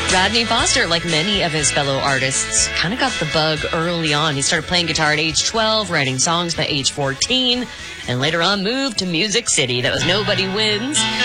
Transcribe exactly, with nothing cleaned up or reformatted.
Rodney Foster, like many of his fellow artists, kind of got the bug early on. He started playing guitar at age twelve, writing songs by age fourteen, and later on moved to Music City. That was Nobody Wins.